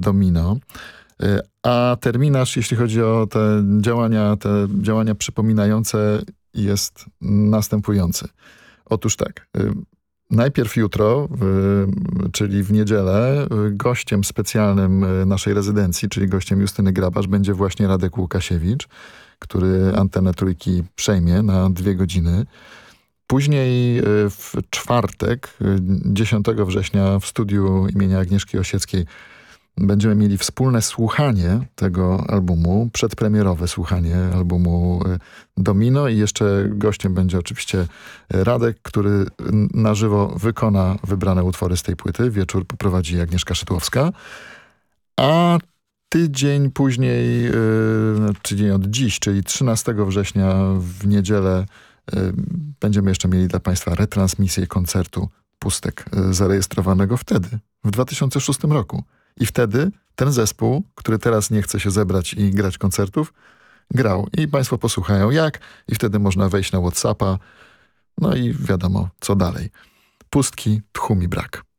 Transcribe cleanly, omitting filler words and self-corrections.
Domino. A terminarz, jeśli chodzi o te działania przypominające, jest następujący. Otóż tak, najpierw jutro, czyli w niedzielę, gościem specjalnym naszej rezydencji, czyli gościem Justyny Grabasz, będzie właśnie Radek Łukasiewicz, który antenę Trójki przejmie na 2 godziny. Później w czwartek, 10 września, w studiu imienia Agnieszki Osieckiej będziemy mieli wspólne słuchanie tego albumu, przedpremierowe słuchanie albumu Domino i jeszcze gościem będzie oczywiście Radek, który na żywo wykona wybrane utwory z tej płyty. Wieczór poprowadzi Agnieszka Szydłowska. A tydzień później, czyli od dziś, czyli 13 września w niedzielę, będziemy jeszcze mieli dla Państwa retransmisję koncertu Pustek zarejestrowanego wtedy, w 2006 roku. I wtedy ten zespół, który teraz nie chce się zebrać i grać koncertów, grał. I Państwo posłuchają jak. I wtedy można wejść na WhatsAppa. No i wiadomo, co dalej. Pustki, tchu mi brak.